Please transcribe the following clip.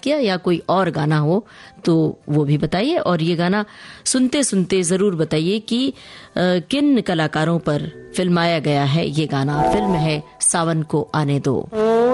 किया या कोई और गाना हो तो वो भी बताइए। और ये गाना सुनते सुनते जरूर बताइए कि किन कलाकारों पर फिल्माया गया है ये गाना। फिल्म है सावन को आने दो।